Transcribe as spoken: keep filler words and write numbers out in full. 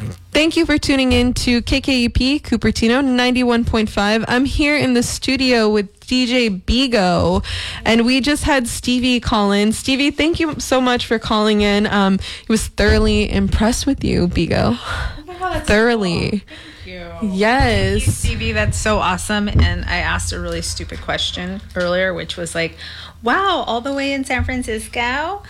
Thank you for tuning in to K K U P Cupertino ninety-one point five. I'm here in the studio with D J Bigo, and we just had Stevie call in. Stevie, thank you so much for calling in. Um, he was thoroughly impressed with you, Bigo. Oh my God, that's thoroughly. So cool. Thank you. Yes. Thank you, Stevie, that's so awesome. And I asked a really stupid question earlier, which was like, wow, all the way in San Francisco?